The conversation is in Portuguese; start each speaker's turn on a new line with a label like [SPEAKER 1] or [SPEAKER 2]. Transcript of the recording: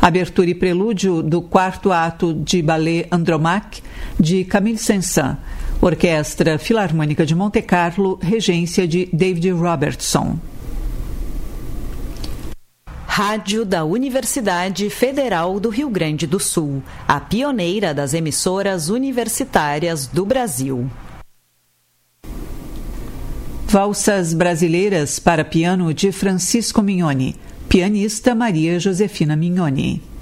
[SPEAKER 1] Abertura e prelúdio do 4º ato de ballet Andromaque, de Camille Saint-Saëns. Orquestra Filarmônica de Monte Carlo, regência de David Robertson.
[SPEAKER 2] Rádio da Universidade Federal do Rio Grande do Sul, a pioneira das emissoras universitárias do Brasil.
[SPEAKER 1] Valsas Brasileiras para piano de Francisco Mignoni. Pianista Maria Josefina Mignoni.